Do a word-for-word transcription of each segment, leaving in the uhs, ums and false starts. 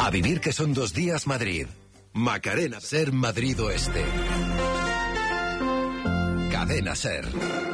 A vivir que son dos días Madrid. Macarena Ser Madrid Oeste. Cadena Ser.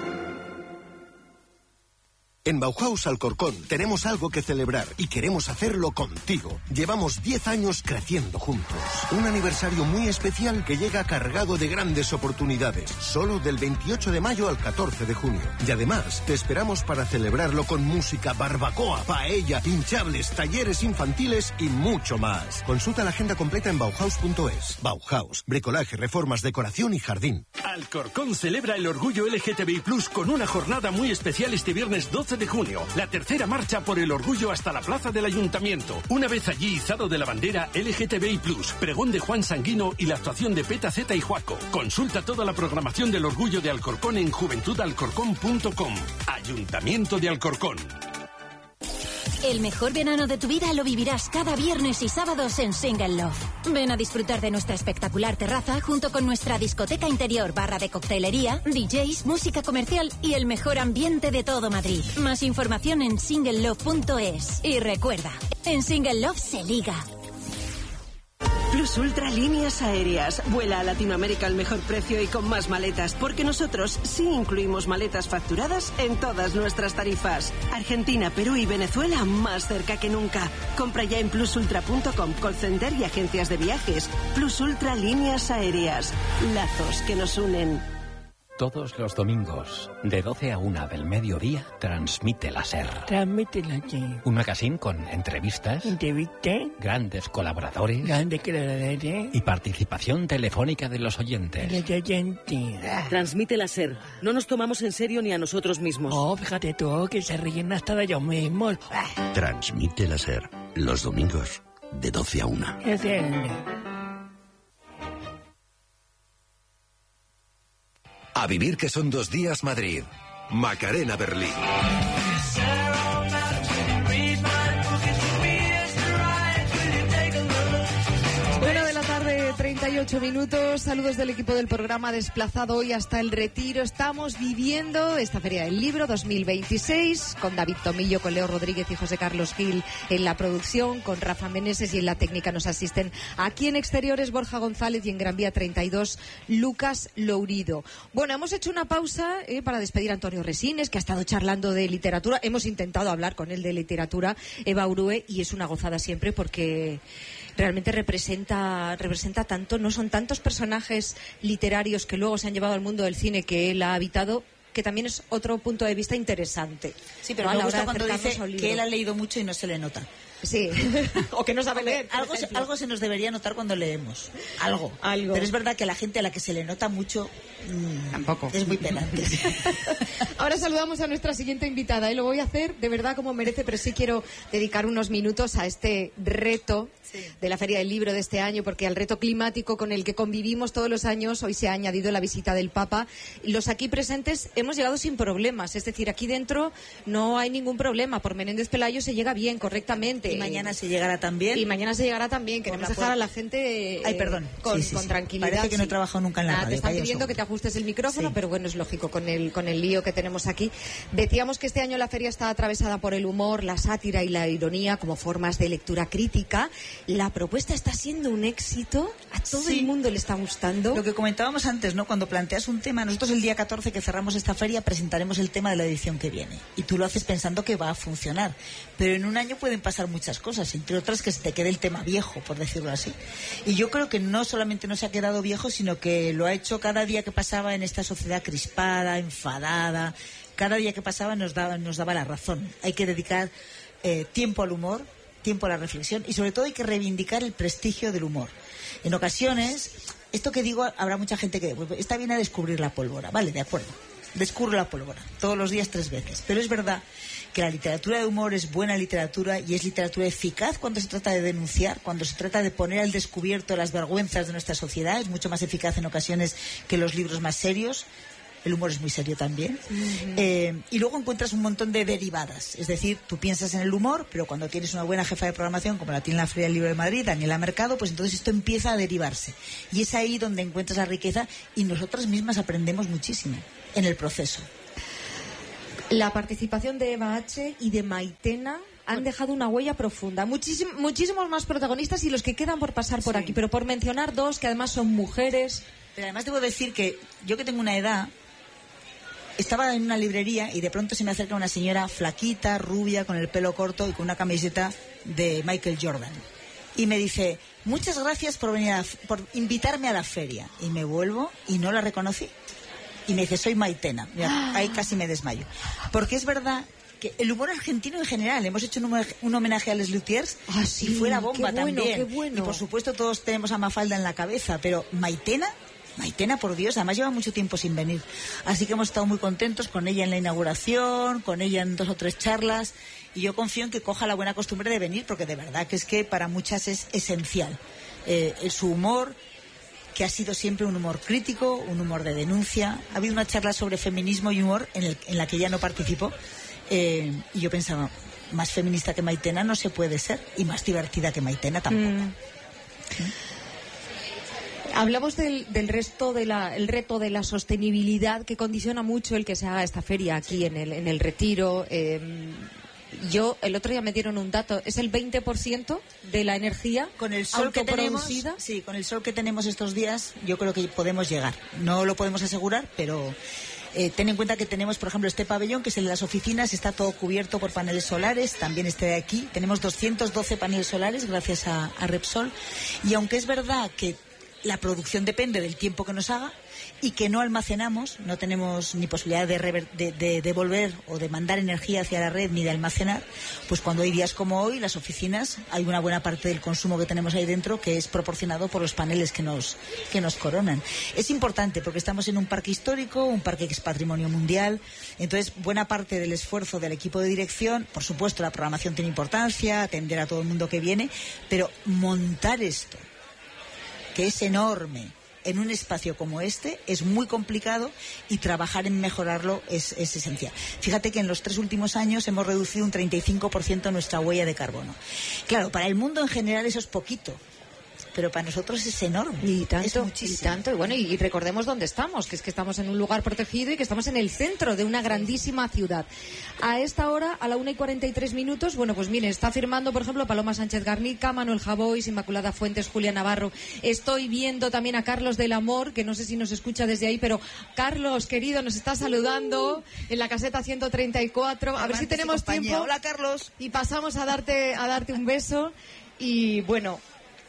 En Bauhaus Alcorcón tenemos algo que celebrar y queremos hacerlo contigo. Llevamos diez años creciendo juntos. Un aniversario muy especial que llega cargado de grandes oportunidades. Solo del veintiocho de mayo al catorce de junio. Y además te esperamos para celebrarlo con música, barbacoa, paella, hinchables, talleres infantiles y mucho más. Consulta la agenda completa en bauhaus punto es. Bauhaus, bricolaje, reformas, decoración y jardín. Alcorcón celebra el orgullo L G T B I plus con una jornada muy especial este viernes doce de junio. La tercera marcha por el orgullo hasta la plaza del Ayuntamiento. Una vez allí, izado de la bandera L G T B I plus, pregón de Juan Sanguino y la actuación de Peta Zeta y Juaco. Consulta toda la programación del orgullo de Alcorcón en juventud alcorcón punto com. Ayuntamiento de Alcorcón. El mejor verano de tu vida lo vivirás cada viernes y sábados en Single Love. Ven a disfrutar de nuestra espectacular terraza junto con nuestra discoteca interior, barra de coctelería, D Js, música comercial y el mejor ambiente de todo Madrid. Más información en single love punto es. Y recuerda, en Single Love se liga. Plus Ultra Líneas Aéreas. Vuela a Latinoamérica al mejor precio y con más maletas, porque nosotros sí incluimos maletas facturadas en todas nuestras tarifas. Argentina, Perú y Venezuela más cerca que nunca. Compra ya en plus ultra punto com, call center y agencias de viajes. Plus Ultra Líneas Aéreas. Lazos que nos unen. Todos los domingos, de doce a una del mediodía, transmite la SER. Transmite la SER. Un magazine con entrevistas, ¿Entrevista? grandes colaboradores, Grandes colaboradores y participación telefónica de los oyentes. Los oyentes. Transmite la SER. No nos tomamos en serio ni a nosotros mismos. Oh, fíjate tú, que se ríen hasta de ellos mismos. Transmite la SER. Los domingos, de doce a una. Es el... A vivir que son dos días Madrid. Macarena Berlín. Una de la tarde, treinta y ocho minutos. Saludos del equipo del programa desplazado hoy hasta el Retiro. Estamos viviendo esta Feria del Libro dos mil veintiséis con David Tomillo, con Leo Rodríguez y José Carlos Gil en la producción, con Rafa Meneses, y en la técnica nos asisten aquí en Exteriores Borja González y en Gran Vía treinta y dos Lucas Lourido. Bueno, hemos hecho una pausa eh, para despedir a Antonio Resines, que ha estado charlando de literatura. Hemos intentado hablar con él de literatura, Eva Urue, y es una gozada siempre porque realmente representa representa tanto, no son tantos personajes literarios que luego se han llevado al mundo del cine que él ha habitado, que también es otro punto de vista interesante. Sí, pero ¿no? me gusta cuando dice que él ha leído mucho y no se le nota. Sí, o que no sabe leer. Algo se, algo se nos debería notar cuando leemos. Algo. Algo. Pero es verdad que la gente a la que se le nota mucho mmm, tampoco es muy penante. Ahora saludamos a nuestra siguiente invitada. Y lo voy a hacer de verdad como merece, pero sí quiero dedicar unos minutos a este reto sí. de la Feria del Libro de este año, porque al reto climático con el que convivimos todos los años, hoy se ha añadido la visita del Papa. Los aquí presentes hemos llegado sin problemas, es decir, aquí dentro no hay ningún problema. Por Menéndez Pelayo se llega bien, correctamente. Y mañana se llegará también. Y mañana se llegará también. Queremos dejar por... a la gente eh, Ay, perdón. con, sí, sí, con sí. tranquilidad. Parece que no he trabajado nunca en la Nada, radio. Te están pidiendo que te ajustes el micrófono, sí. pero bueno, es lógico con el, con el lío que tenemos aquí. Decíamos que este año la feria está atravesada por el humor, la sátira y la ironía como formas de lectura crítica. La propuesta está siendo un éxito. A todo sí. el mundo le está gustando. Lo que comentábamos antes, ¿no? Cuando planteas un tema, nosotros el día catorce que cerramos esta feria presentaremos el tema de la edición que viene. Y tú lo haces pensando que va a funcionar. Pero en un año pueden pasar muchas cosas, entre otras que se te quede el tema viejo, por decirlo así. Y yo creo que no solamente no se ha quedado viejo, sino que lo ha hecho cada día que pasaba en esta sociedad crispada, enfadada. Cada día que pasaba nos daba, nos daba la razón. Hay que dedicar eh, tiempo al humor, tiempo a la reflexión, y sobre todo hay que reivindicar el prestigio del humor. En ocasiones, esto que digo, habrá mucha gente que pues, está bien a descubrir la pólvora. Vale, de acuerdo. Descubro la pólvora todos los días tres veces. Pero es verdad que la literatura de humor es buena literatura y es literatura eficaz cuando se trata de denunciar, cuando se trata de poner al descubierto las vergüenzas de nuestra sociedad. Es mucho más eficaz en ocasiones que los libros más serios. El humor es muy serio también. Uh-huh. Eh, y luego encuentras un montón de derivadas. Es decir, tú piensas en el humor, pero cuando tienes una buena jefa de programación, como la tiene la Feria del Libro de Madrid, Daniela Mercado, pues entonces esto empieza a derivarse. Y es ahí donde encuentras la riqueza y nosotras mismas aprendemos muchísimo en el proceso. La participación de Eva H. y de Maitena han dejado una huella profunda. Muchísim, muchísimos más protagonistas y los que quedan por pasar por sí. aquí, pero por mencionar dos que además son mujeres. Pero además debo decir que yo que tengo una edad, estaba en una librería y de pronto se me acerca una señora flaquita, rubia, con el pelo corto y con una camiseta de Michael Jordan. Y me dice, muchas gracias por venir a, por invitarme a la feria. Y me vuelvo y no la reconocí. Y me dice, soy Maitena. Mira, ahí casi me desmayo. Porque es verdad que el humor argentino en general, hemos hecho un, un homenaje a Les Luthiers, ah, sí, y fuera bomba qué bueno, también. Qué bueno. Y por supuesto todos tenemos a Mafalda en la cabeza, pero Maitena, Maitena por Dios, además lleva mucho tiempo sin venir. Así que hemos estado muy contentos con ella en la inauguración, con ella en dos o tres charlas, y yo confío en que coja la buena costumbre de venir, porque de verdad que es que para muchas es esencial. Eh, su humor, que ha sido siempre un humor crítico, un humor de denuncia. Ha habido una charla sobre feminismo y humor en, el, en la que ella no participó. Eh, y yo pensaba, más feminista que Maitena no se puede ser, y más divertida que Maitena tampoco. Mm. ¿Sí? Hablamos del, del resto de la, el reto de la sostenibilidad que condiciona mucho el que se haga esta feria aquí en el, en el Retiro. Eh, yo el otro día me dieron un dato, es el veinte por ciento de la energía con el sol que tenemos, sí, con el sol que tenemos estos días, yo creo que podemos llegar. No lo podemos asegurar, pero Eh, ten en cuenta que tenemos, por ejemplo, este pabellón, que es el de las oficinas, está todo cubierto por paneles solares, también este de aquí. Tenemos doscientos doce paneles solares gracias a, a Repsol. Y aunque es verdad que la producción depende del tiempo que nos haga y que no almacenamos, no tenemos ni posibilidad de, rever, de, de devolver o de mandar energía hacia la red ni de almacenar, pues cuando hay días como hoy, las oficinas, hay una buena parte del consumo que tenemos ahí dentro que es proporcionado por los paneles que nos, que nos coronan. Es importante porque estamos en un parque histórico, un parque que es patrimonio mundial, entonces buena parte del esfuerzo del equipo de dirección, por supuesto la programación tiene importancia, atender a todo el mundo que viene, pero montar esto, que es enorme, en un espacio como este es muy complicado y trabajar en mejorarlo es, es esencial. Fíjate que en los tres últimos años hemos reducido un treinta y cinco por ciento nuestra huella de carbono. Claro, para el mundo en general eso es poquito, pero para nosotros es enorme. Y tanto, es muchísimo. Y tanto. Y bueno, y, y recordemos dónde estamos, que es que estamos en un lugar protegido y que estamos en el centro de una grandísima ciudad. A esta hora, a la una y cuarenta y tres minutos, bueno, pues miren, está firmando, por ejemplo, Paloma Sánchez Garnica, Manuel Javois, Inmaculada Fuentes, Julia Navarro. Estoy viendo también a Carlos del Amor, que no sé si nos escucha desde ahí, pero Carlos, querido, nos está saludando en la caseta ciento treinta y cuatro. A ver si tenemos tiempo. Hola, Carlos. Y pasamos a darte, a darte un beso. Y bueno,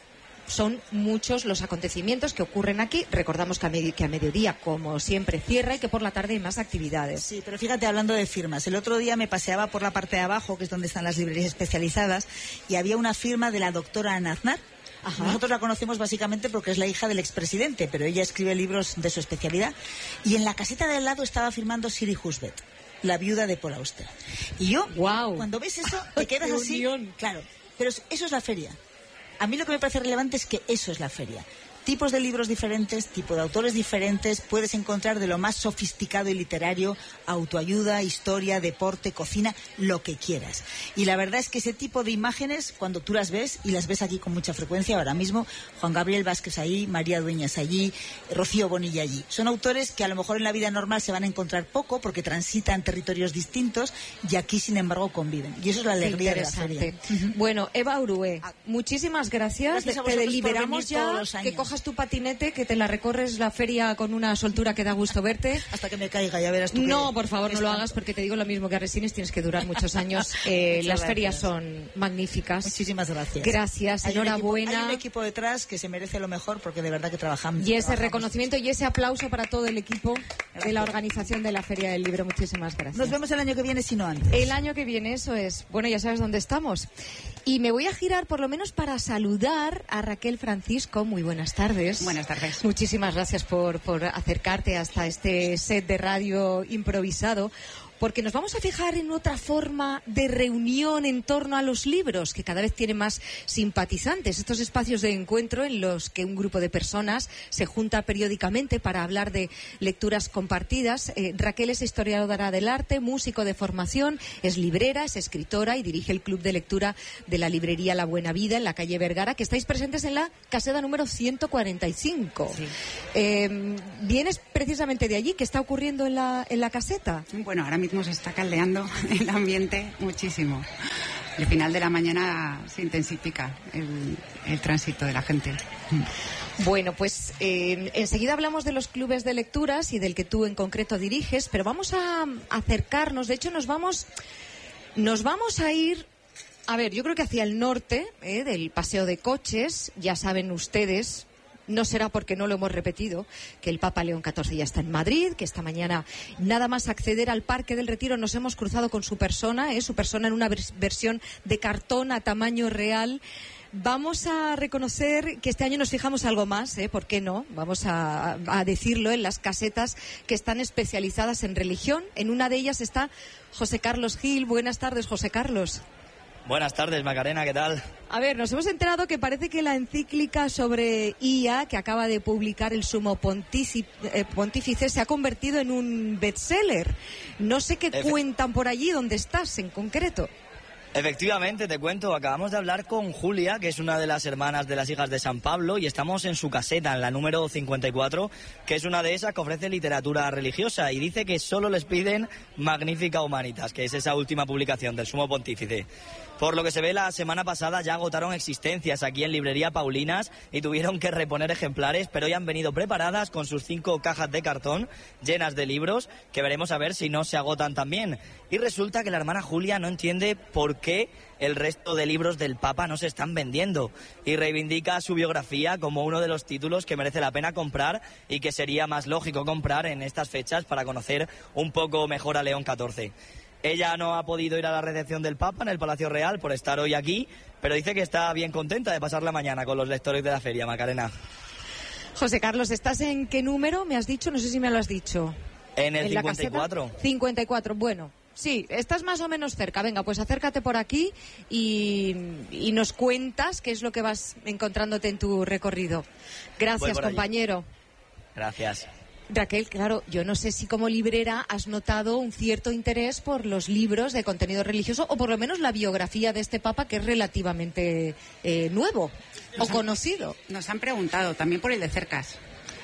son muchos los acontecimientos que ocurren aquí. Recordamos que a, med- que a mediodía, como siempre, cierra y que por la tarde hay más actividades. Sí, pero fíjate, hablando de firmas, el otro día me paseaba por la parte de abajo, que es donde están las librerías especializadas, y había una firma de la doctora Ana Aznar. Ajá. Nosotros la conocemos básicamente porque es la hija del expresidente, pero ella escribe libros de su especialidad. Y en la caseta de al lado estaba firmando Siri Husbeth, la viuda de Paul Auster. Y yo, wow, cuando ves eso, te quedas así. Claro, pero eso es la feria. A mí lo que me parece relevante es que eso es la feria. Tipos de libros diferentes, tipo de autores diferentes, puedes encontrar de lo más sofisticado y literario, autoayuda, historia, deporte, cocina, lo que quieras. Y la verdad es que ese tipo de imágenes, cuando tú las ves, y las ves aquí con mucha frecuencia ahora mismo, Juan Gabriel Vázquez allí, María Dueñas allí, Rocío Bonilla allí. Son autores que a lo mejor en la vida normal se van a encontrar poco porque transitan territorios distintos y aquí, sin embargo, conviven. Y eso es la alegría de la feria. Uh-huh. Bueno, Eva Urué, muchísimas gracias. Gracias a te deliberamos ya, que cojas tu patinete, que te la recorres la feria con una soltura que da gusto verte. Hasta que me caiga, ya verás tú. No, por favor, no lo hagas, porque te digo lo mismo que a Resines, tienes que durar muchos años. Eh, las ferias son magníficas. Muchísimas gracias. Gracias, hay enhorabuena. Un equipo, hay un equipo detrás que se merece lo mejor, porque de verdad que trabajamos. Y ese trabajamos. reconocimiento y ese aplauso para todo el equipo gracias. De la organización de la Feria del Libro. Muchísimas gracias. Nos vemos el año que viene, si no antes. El año que viene, eso es. Bueno, ya sabes dónde estamos. Y me voy a girar por lo menos para saludar a Raquel Francisco. Muy buenas tardes. Buenas tardes. Muchísimas gracias por, por acercarte hasta este set de radio improvisado, porque nos vamos a fijar en otra forma de reunión en torno a los libros, que cada vez tiene más simpatizantes. Estos espacios de encuentro en los que un grupo de personas se junta periódicamente para hablar de lecturas compartidas. Eh, Raquel es historiadora del arte, músico de formación, es librera, es escritora y dirige el club de lectura de la librería La Buena Vida en la calle Vergara, que estáis presentes en la caseta número ciento cuarenta y cinco. Sí. Eh, ¿Vienes precisamente de allí? ¿Qué está ocurriendo en la, en la caseta? Bueno, ahora mismo se está caldeando el ambiente muchísimo. al final de la mañana se intensifica el, el tránsito de la gente. Bueno, pues eh, enseguida hablamos de los clubes de lecturas y del que tú en concreto diriges, pero vamos a acercarnos, de hecho nos vamos, nos vamos a ir, a ver, yo creo que hacia el norte, eh, del paseo de coches, ya saben ustedes. No será porque no lo hemos repetido, que el Papa León catorce ya está en Madrid, que esta mañana nada más acceder al Parque del Retiro nos hemos cruzado con su persona, ¿eh? Su persona en una vers- versión de cartón a tamaño real. Vamos a reconocer que este año nos fijamos algo más, ¿eh? ¿Por qué no? Vamos a, a decirlo en las casetas que están especializadas en religión. En una de ellas está José Carlos Gil. Buenas tardes, José Carlos. Buenas tardes, Macarena, ¿qué tal? A ver, nos hemos enterado que parece que la encíclica sobre I A que acaba de publicar el sumo pontífice, eh, pontífice se ha convertido en un bestseller. No sé qué Efe... cuentan por allí, ¿dónde estás en concreto? Efectivamente, te cuento, acabamos de hablar con Julia, que es una de las hermanas de las hijas de San Pablo, y estamos en su caseta, en la número cincuenta y cuatro, que es una de esas que ofrece literatura religiosa, y dice que solo les piden Magnificat Humanitas, que es esa última publicación del Sumo Pontífice. Por lo que se ve, la semana pasada ya agotaron existencias aquí en Librería Paulinas y tuvieron que reponer ejemplares, pero hoy han venido preparadas con sus cinco cajas de cartón llenas de libros, que veremos a ver si no se agotan también. Y resulta que la hermana Julia no entiende por qué el resto de libros del Papa no se están vendiendo y reivindica su biografía como uno de los títulos que merece la pena comprar y que sería más lógico comprar en estas fechas para conocer un poco mejor a León catorce. Ella no ha podido ir a la recepción del Papa en el Palacio Real por estar hoy aquí, pero dice que está bien contenta de pasar la mañana con los lectores de la feria, Macarena. José Carlos, ¿estás en qué número? Me has dicho, no sé si me lo has dicho. En el ¿En cincuenta y cuatro. cincuenta y cuatro, bueno. Sí, estás más o menos cerca. Venga, pues acércate por aquí y, y nos cuentas qué es lo que vas encontrándote en tu recorrido. Gracias, compañero. Gracias. Raquel, claro, yo no sé si como librera has notado un cierto interés por los libros de contenido religioso o por lo menos la biografía de este Papa, que es relativamente eh, nuevo nos o han, conocido. Nos han preguntado también por el de Cercas.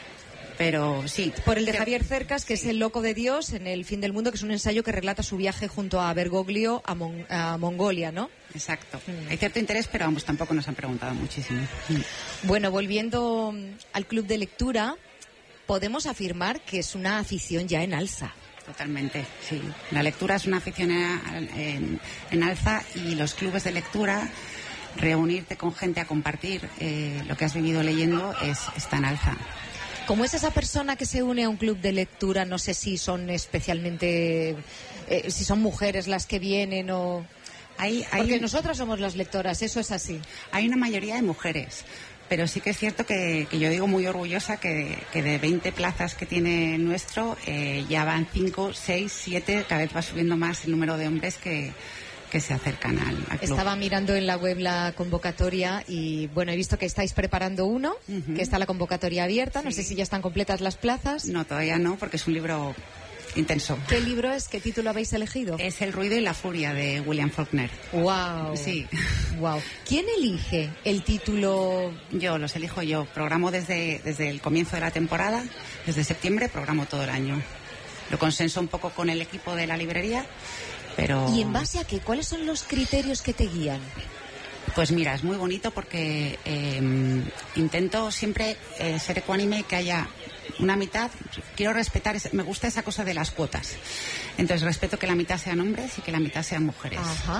Pero sí. Por el de Javier Cercas, que sí. Es El loco de Dios en El fin del mundo, que es un ensayo que relata su viaje junto a Bergoglio a, Mon- a Mongolia, ¿no? Exacto. Mm. Hay cierto interés, pero vamos, tampoco nos han preguntado muchísimo. Mm. Bueno, volviendo al club de lectura, podemos afirmar que es una afición ya en alza. Totalmente, sí. La lectura es una afición en, en alza y los clubes de lectura, reunirte con gente a compartir eh, lo que has vivido leyendo, es, está en alza. ¿Cómo es esa persona que se une a un club de lectura? No sé si son especialmente, eh, si son mujeres las que vienen o... Hay, hay Porque un... nosotras somos las lectoras, eso es así. Hay una mayoría de mujeres. Pero sí que es cierto que, que yo digo muy orgullosa que, que de veinte plazas que tiene nuestro, eh, ya van cinco, seis, siete, cada vez va subiendo más el número de hombres que, que se acercan al, al club. Estaba mirando en la web la convocatoria y, bueno, he visto que estáis preparando uno, uh-huh. que está la convocatoria abierta. No sí. sé si ya están completas las plazas. No, todavía no, porque es un libro intenso. ¿Qué libro es? ¿Qué título habéis elegido? Es El ruido y la furia, de William Faulkner. Wow. Sí. Wow. ¿Quién elige el título? Yo, los elijo yo. Programo desde, desde el comienzo de la temporada, desde septiembre, programo todo el año. Lo consenso un poco con el equipo de la librería, pero... ¿Y en base a qué? ¿Cuáles son los criterios que te guían? Pues mira, es muy bonito porque eh, intento siempre eh, ser ecuánime y que haya una mitad. Quiero respetar, me gusta esa cosa de las cuotas. Entonces respeto que la mitad sean hombres y que la mitad sean mujeres. Ajá.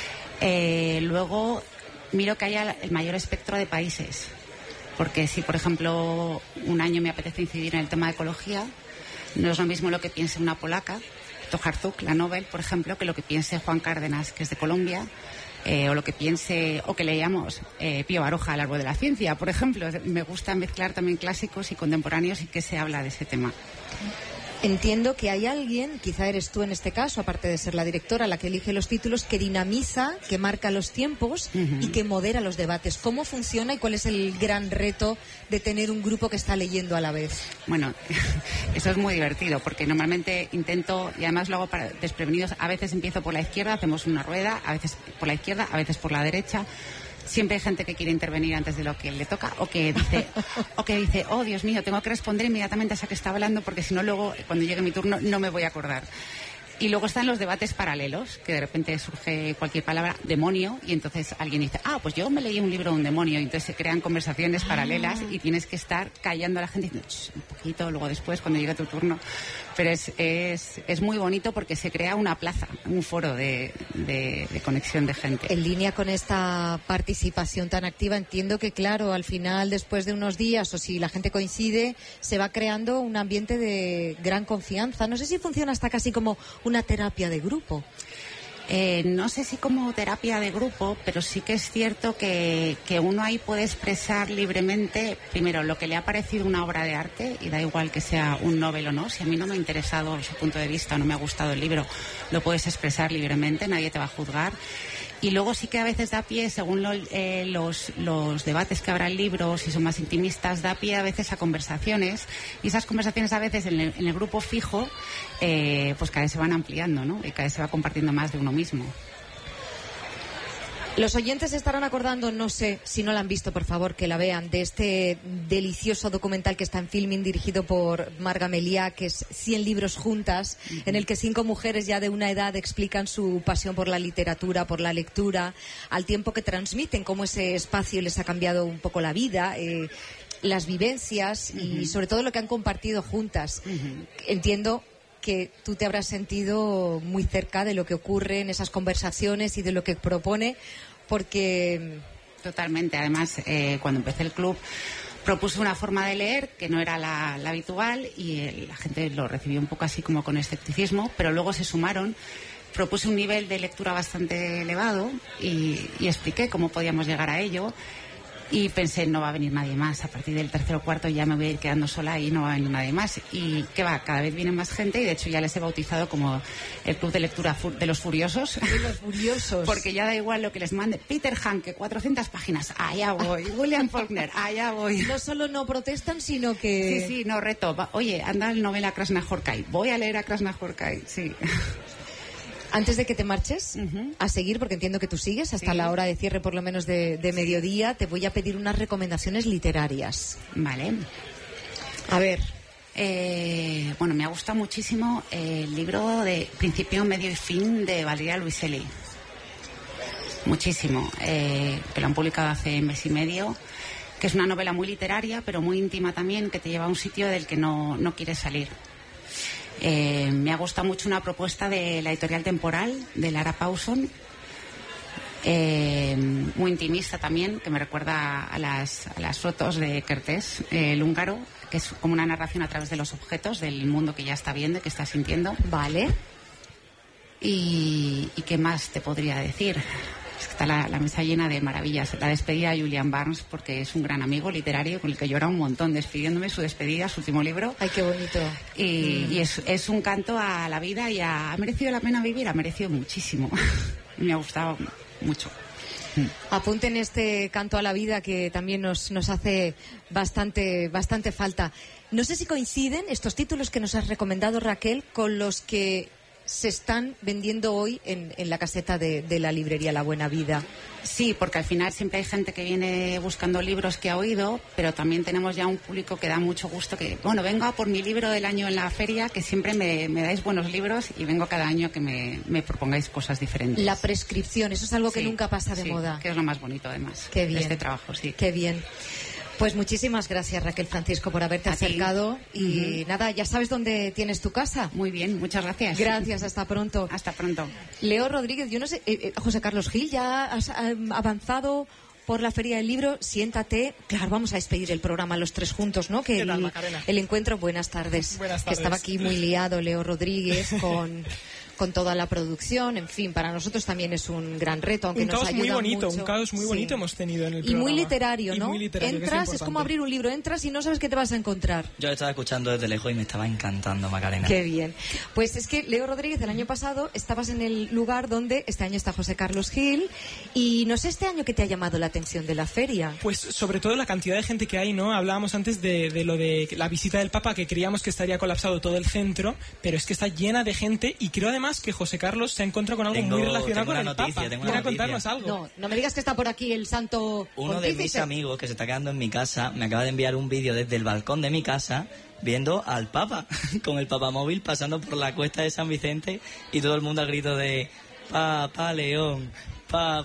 Eh, luego miro que haya el mayor espectro de países. Porque si, por ejemplo, un año me apetece incidir en el tema de ecología, no es lo mismo lo que piense una polaca, Tokarczuk, la Nobel, por ejemplo, que lo que piense Juan Cárdenas, que es de Colombia. Eh, o lo que piense, o que leamos eh, Pío Baroja, El árbol de la ciencia, por ejemplo. Me gusta mezclar también clásicos y contemporáneos y que se habla de ese tema. Entiendo que hay alguien, quizá eres tú en este caso, aparte de ser la directora, la que elige los títulos, que dinamiza, que marca los tiempos uh-huh. y que modera los debates. ¿Cómo funciona y cuál es el gran reto de tener un grupo que está leyendo a la vez? Bueno, eso es muy divertido, porque normalmente intento, y además lo hago para desprevenidos, a veces empiezo por la izquierda, hacemos una rueda, a veces por la izquierda, a veces por la derecha. Siempre hay gente que quiere intervenir antes de lo que le toca o que dice, o que dice, oh Dios mío, tengo que responder inmediatamente a esa que está hablando porque si no luego, cuando llegue mi turno, no me voy a acordar. Y luego están los debates paralelos, que de repente surge cualquier palabra, demonio, y entonces alguien dice, ah, pues yo me leí un libro de un demonio, y entonces se crean conversaciones ah. paralelas y tienes que estar callando a la gente diciendo, un poquito, luego después, cuando llegue tu turno. Pero es, es, es muy bonito porque se crea una plaza, un foro de, de, de conexión de gente. En línea con esta participación tan activa, entiendo que, claro, al final, después de unos días, o si la gente coincide, se va creando un ambiente de gran confianza. No sé si funciona hasta casi como una terapia de grupo. Eh, no sé si como terapia de grupo, pero sí que es cierto que, que uno ahí puede expresar libremente, primero, lo que le ha parecido una obra de arte, y da igual que sea un novel o no. Si a mí no me ha interesado su punto de vista o no me ha gustado el libro, lo puedes expresar libremente, nadie te va a juzgar. Y luego sí que a veces da pie, según lo, eh, los, los debates que habrá el libro, si son más intimistas, da pie a veces a conversaciones. Y esas conversaciones a veces en el, en el grupo fijo, eh, pues cada vez se van ampliando, ¿no? Y cada vez se va compartiendo más de uno mismo. Los oyentes se estarán acordando, no sé, si no la han visto, por favor, que la vean, de este delicioso documental que está en Filmin, dirigido por Marga Meliá, que es cien libros juntas, uh-huh. en el que cinco mujeres ya de una edad explican su pasión por la literatura, por la lectura, al tiempo que transmiten cómo ese espacio les ha cambiado un poco la vida, eh, las vivencias uh-huh. y sobre todo lo que han compartido juntas. Uh-huh. Entiendo que tú te habrás sentido muy cerca de lo que ocurre en esas conversaciones y de lo que propone, porque... Totalmente. Además, eh, cuando empecé el club, propuse una forma de leer que no era la, la habitual, y eh, la gente lo recibió un poco así como con escepticismo, pero luego se sumaron. Propuse un nivel de lectura bastante elevado y, y expliqué cómo podíamos llegar a ello. Y pensé, no va a venir nadie más. A partir del tercero o cuarto ya me voy a ir quedando sola y no va a venir nadie más. Y qué va, cada vez viene más gente, y de hecho ya les he bautizado como el club de lectura de los furiosos. De los furiosos. Porque ya da igual lo que les mande. Peter Hanke, cuatrocientas páginas, allá voy. William Faulkner, allá voy. No solo no protestan, sino que... Sí, sí, no, reto. Va, oye, anda el novela Krasznahorkai. Voy a leer a Krasznahorkai, sí. Antes de que te marches, uh-huh. a seguir, porque entiendo que tú sigues hasta sí. la hora de cierre, por lo menos de, de mediodía, te voy a pedir unas recomendaciones literarias. Vale. A ver. Eh, bueno, me ha gustado muchísimo el libro de Principio, Medio y Fin de Valeria Luiselli. Muchísimo. Eh, que lo han publicado hace mes y medio, que es una novela muy literaria, pero muy íntima también, que te lleva a un sitio del que no, no quieres salir. Eh, me ha gustado mucho una propuesta de la editorial Temporal, de Lara Paulson, eh, muy intimista también, que me recuerda a las, a las fotos de Kertész, eh, el húngaro, que es como una narración a través de los objetos del mundo que ya está viendo, que está sintiendo. Vale. Y, y qué más te podría decir. Es que está la, la mesa llena de maravillas. La despedida de Julian Barnes, porque es un gran amigo literario con el que llora un montón despidiéndome, su despedida, su último libro. Ay, qué bonito. Y, mm. y es, es un canto a la vida y a, ha merecido la pena vivir, ha merecido muchísimo. Me ha gustado mucho. Apunten este canto a la vida, que también nos, nos hace bastante, bastante falta. No sé si coinciden estos títulos que nos has recomendado, Raquel, con los que se están vendiendo hoy en, en la caseta de, de la librería La Buena Vida. Sí, porque al final siempre hay gente que viene buscando libros que ha oído, pero también tenemos ya un público que da mucho gusto, que, bueno, vengo a por mi libro del año en la feria, que siempre me, me dais buenos libros, y vengo cada año que me, me propongáis cosas diferentes. La prescripción, eso es algo que sí, nunca pasa de sí, moda. Que es lo más bonito, además. Qué bien. De este trabajo, sí. Qué bien. Pues muchísimas gracias, Raquel Francisco, por haberte a acercado. Ti. Y uh-huh. nada, ya sabes dónde tienes tu casa. Muy bien, muchas gracias. Gracias, hasta pronto. Hasta pronto. Leo Rodríguez, yo no sé, eh, eh, José Carlos Gil, ya has eh, avanzado por la Feria del Libro. Siéntate. Claro, vamos a despedir el programa los tres juntos, ¿no? Que ¿Qué tal, el, Macarena? el encuentro, buenas tardes. Buenas tardes. Que estaba aquí muy liado Leo Rodríguez con... con toda la producción, en fin, para nosotros también es un gran reto, aunque un nos caos ayuda muy bonito, mucho. Un caos muy bonito sí. hemos tenido en el y programa. Muy literario, ¿no? Y muy literario, entras, es, es como abrir un libro, entras y no sabes qué te vas a encontrar. Yo estaba escuchando desde lejos y me estaba encantando, Macarena. Qué bien. Pues es que, Leo Rodríguez, el año pasado estabas en el lugar donde este año está José Carlos Gil, y no sé este año qué te ha llamado la atención de la feria. Pues sobre todo la cantidad de gente que hay, ¿no? Hablábamos antes de, de lo de la visita del Papa, que creíamos que estaría colapsado todo el centro, pero es que está llena de gente, y creo además que José Carlos se ha encontrado con algo tengo, muy relacionado con el noticia, Papa. Viene a contarnos algo. No, no me digas que está por aquí el santo Uno pontífice. de mis amigos que se está quedando en mi casa me acaba de enviar un vídeo desde el balcón de mi casa viendo al Papa, con el papamóvil pasando por la cuesta de San Vicente y todo el mundo al grito de Papa León, Papa